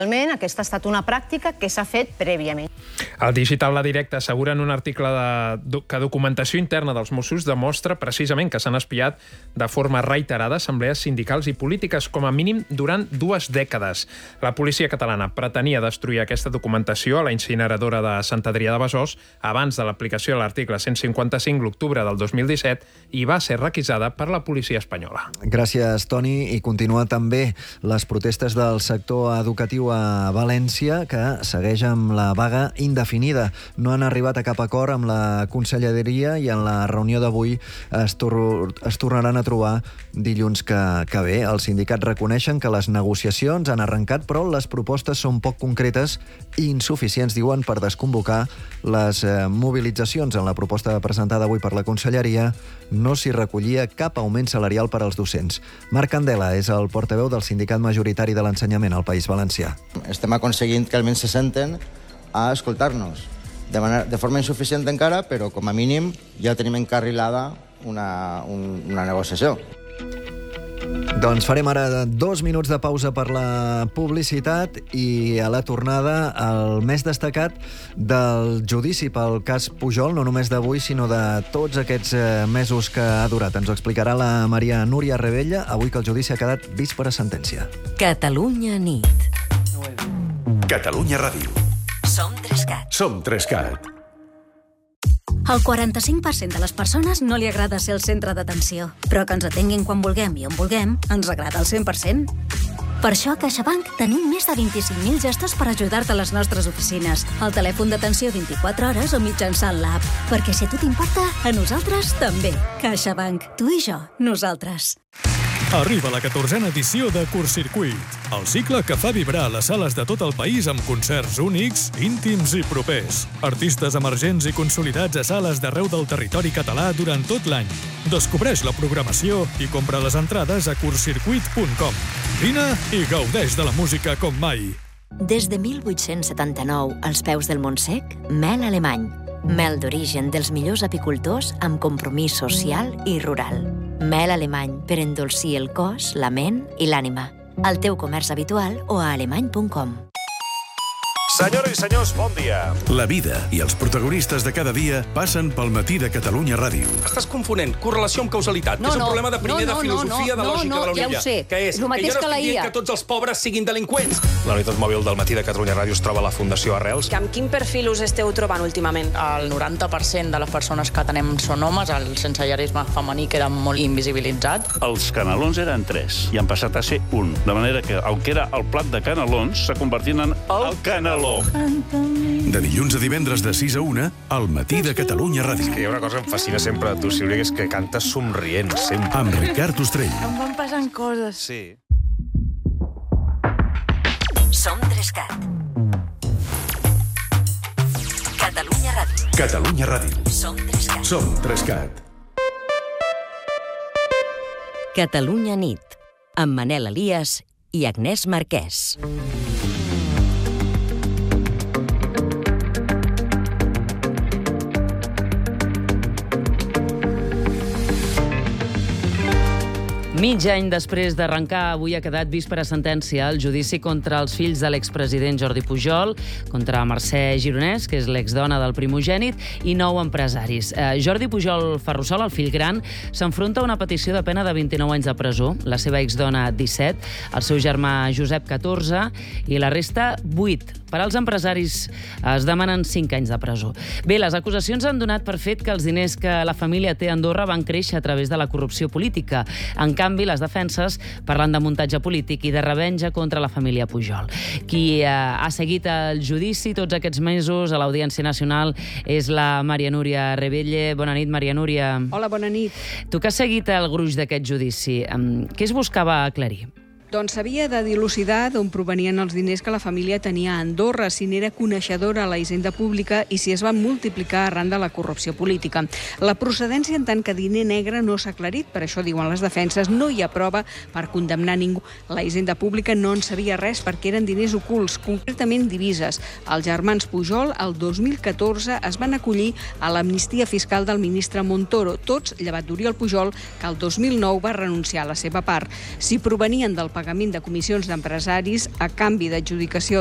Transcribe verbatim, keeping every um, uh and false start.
Aquesta ha estat una pràctica que s'ha fet prèviament. El Digital La Directa assegura en un article de, que documentació interna dels Mossos demostra precisament que s'han espiat de forma reiterada assemblees sindicals i polítiques, com a mínim durant dues dècades. La policia catalana pretenia destruir aquesta documentació a la incineradora de Sant Adrià de Besòs abans de l'aplicació de l'article cent cinquanta-cinc l'octubre del dos mil disset i va ser requisada per la policia espanyola. Gràcies, Toni. I continua també les protestes del sector educatiu a València, que segueix amb la vaga indefinida. No han arribat a cap acord amb la conselleria i en la reunió d'avui es, tor es tornaran a trobar dilluns que, que ve. Els sindicats reconeixen que les negociacions han arrencat, però les propostes són poc concretes i insuficients, diuen, per desconvocar les eh, mobilitzacions. En la proposta presentada avui per la conselleria no s'hi recollia cap augment salarial per als docents. Marc Candela és el portaveu del sindicat majoritari de l'ensenyament al País Valencià. Estem aconseguint que almenys se senten a escoltar-nos. De, manera, de forma insuficient encara, però com a mínim ja tenim encarrilada una, un, una negociació. Doncs farem ara dos minuts de pausa per la publicitat i a la tornada el més destacat del judici pel cas Pujol, no només d'avui, sinó de tots aquests mesos que ha durat. Ens ho explicarà la Maria Núria Rebella, avui que el judici ha quedat vist per a sentència. Catalunya nit. Catalunya Ràdio. Som Trescat. Som Trescat. Al quaranta-cinc per cent de les persones no li agrada ser el centre d'atenció, però que ens atenguin quan vulguem i on vulguem ens agrada al cent per cent. Per això a CaixaBank tenim més de vint-i-cinc mil gestos per ajudar-te a les nostres oficines, al telèfon d'atenció vint-i-quatre hores o mitjançant l'app. Perquè si a tu t'importa, a nosaltres també. CaixaBank. Tu i jo. Nosaltres. Arriba la catorzena edició de Curtcircuit, el cicle que fa vibrar les sales de tot el país amb concerts únics, íntims i propers. Artistes emergents i consolidats a sales d'arreu del territori català durant tot l'any. Descobreix la programació i compra les entrades a curtcircuit punt com. Vine i gaudeix de la música com mai. Des de mil vuit-cents setanta-nou, als peus del Montsec, mel alemany. Mel d'origen dels millors apicultors amb compromís social i rural. Mel alemany per endolcir el cos, la ment i l'ànima. Al teu comerç habitual o a alemany punt com. Senyores i senyors, bon dia. La vida i els protagonistes de cada dia passen pel matí de Catalunya Ràdio. Estàs confonent correlació amb causalitat, no, que és un no, problema de primer no, no, de filosofia, no, no, de lògica no, de la ja Unió. ho sé. Que és El mateix que jo no que la estic I A. dient que tots els pobres siguin delinqüents. La unitat mòbil del matí de Catalunya Ràdio es troba a la Fundació Arrels. Amb quin perfil us esteu trobant últimament? El noranta per cent de les persones que tenem són homes, el sensellarisme femení queda molt invisibilitzat. Els canelons eren tres i han passat a ser un. De manera que el que era el plat de canelons s'ha convertit en el caneló. De dilluns a divendres de sis a una, al matí de Catalunya Ràdio. És que hi ha una cosa que em fascina sempre de tu, Sílvia, que és que cantes somrient, sempre. Amb Ricard Ostrell. Em van passant coses. Sí. Som Trescat. Catalunya Ràdio. Catalunya Ràdio. Som Trescat. Som Trescat. Catalunya nit. Amb Manel Elias i Agnès Marquès. Mig any després d'arrencar, avui ha quedat vist per a sentència el judici contra els fills de l'expresident Jordi Pujol, contra Mercè Gironès, que és l'exdona del primogènit, i nou empresaris. Eh, Jordi Pujol Ferrusola, el fill gran, s'enfronta a una petició de pena de vint-i-nou anys de presó, la seva exdona disset, el seu germà Josep catorze i la resta vuit. Per als empresaris es demanen cinc anys de presó. Bé, les acusacions han donat per fet que els diners que la família té a Andorra van créixer a través de la corrupció política. En canvi, les defenses parlen de muntatge polític i de revenja contra la família Pujol. Qui eh, ha seguit el judici tots aquests mesos a l'Audiència Nacional és la Maria Núria Rebella. Bona nit, Maria Núria. Hola, bona nit. Tu que has seguit el gruix d'aquest judici, què es buscava aclarir? Doncs s'havia de dilucidar d'on provenien els diners que la família tenia a Andorra, si n'era coneixedora a la hisenda pública i si es van multiplicar arran de la corrupció política. La procedència en tant que diner negre no s'ha aclarit, per això diuen les defenses, no hi ha prova per condemnar ningú. La hisenda pública no en sabia res perquè eren diners ocults, concretament divises. Els germans Pujol, el dos mil catorze, es van acollir a l'amnistia fiscal del ministre Montoro, tots llevat d'Oriol Pujol, que el dos mil nou va renunciar a la seva part. Si provenien del pagament de comissions d'empresaris a canvi d'adjudicació